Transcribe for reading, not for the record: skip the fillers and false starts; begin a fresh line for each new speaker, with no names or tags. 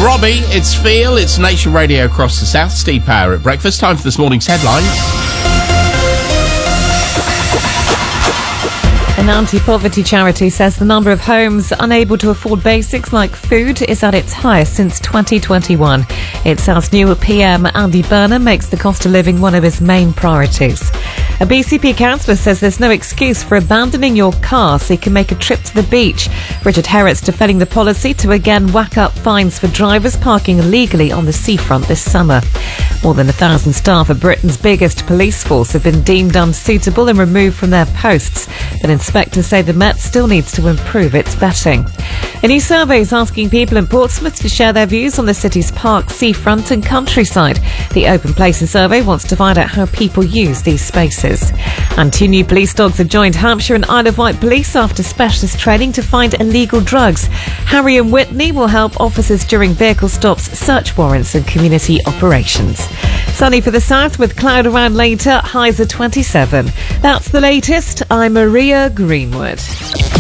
Robbie, it's Feel, it's Nation Radio across the South. Steve Power at breakfast. Time for this morning's headlines.
An anti-poverty charity says the number of homes unable to afford basics like food is at its highest since 2021. It says new PM Andy Burnham makes the cost of living one of his main priorities. A BCP councillor says there's no excuse for abandoning your car so you can make a trip to the beach. Richard Herrett's defending the policy to again whack up fines for drivers parking illegally on the seafront this summer. More than 1,000 staff of Britain's biggest police force have been deemed unsuitable and removed from their posts, but inspectors say the Met still needs to improve its vetting. A new survey is asking people in Portsmouth to share their views on the city's park, seafront and countryside. The Open Places survey wants to find out how people use these spaces. And 2 new police dogs have joined Hampshire and Isle of Wight police after specialist training to find illegal drugs. Harry and Whitney will help officers during vehicle stops, search warrants and community operations. Sunny for the south with cloud around later, highs are 27. That's the latest. I'm Maria Greenwood.